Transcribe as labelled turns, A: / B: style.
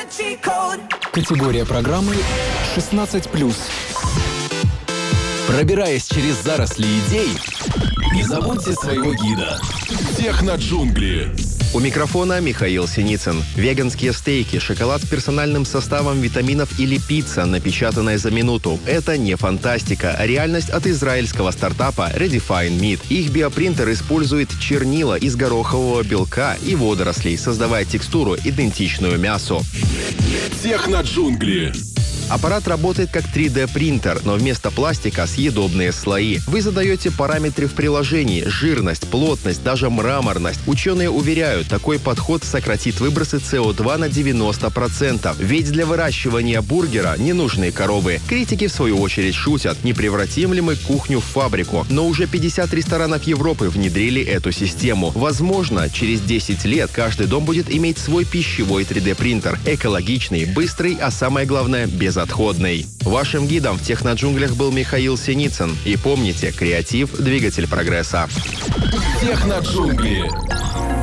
A: Категория программы 16+. Пробираясь через заросли идей, не забудьте своего гида.
B: Техноджунгли.
C: У микрофона Михаил Синицын. Веганские стейки, шоколад с персональным составом витаминов или пицца, напечатанная за минуту. Это не фантастика, а реальность от израильского стартапа Redefine Meat. Их биопринтер использует чернила из горохового белка и водорослей, создавая текстуру, идентичную мясу.
B: Техноджунгли.
C: Аппарат работает как 3D-принтер, но вместо пластика съедобные слои. Вы задаете параметры в приложении: жирность, плотность, даже мраморность. Ученые уверяют, такой подход сократит выбросы СО2 на 90%. Ведь для выращивания бургера не нужны коровы. Критики, в свою очередь, шутят, не превратим ли мы кухню в фабрику. Но уже 50 ресторанов Европы внедрили эту систему. Возможно, через 10 лет каждый дом будет иметь свой пищевой 3D-принтер. Экологичный, быстрый, а самое главное, безотходный. Вашим гидом в техноджунглях был Михаил Синицын. И помните, креатив – двигатель прогресса.
B: Техноджунгли.